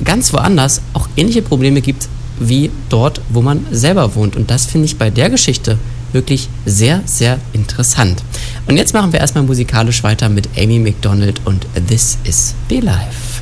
ganz woanders auch ähnliche Probleme gibt wie dort, wo man selber wohnt. Und das finde ich bei der Geschichte wirklich sehr, sehr interessant. Und jetzt machen wir erstmal musikalisch weiter mit Amy Macdonald und This Is Be Life.